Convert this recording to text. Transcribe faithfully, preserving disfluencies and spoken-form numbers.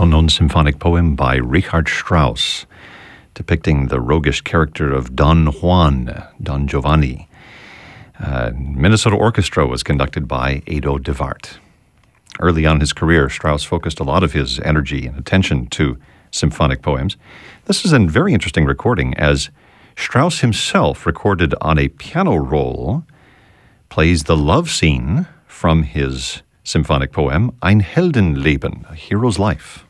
well-known symphonic poem by Richard Strauss, depicting the roguish character of Don Juan, Don Giovanni. Uh, Minnesota Orchestra was conducted by Ado DeVart. Early on in his career, Strauss focused a lot of his energy and attention to symphonic poems. This is a very interesting recording, as Strauss himself, recorded on a piano roll, plays the love scene from his symphonic poem, Ein Heldenleben, A Hero's Life.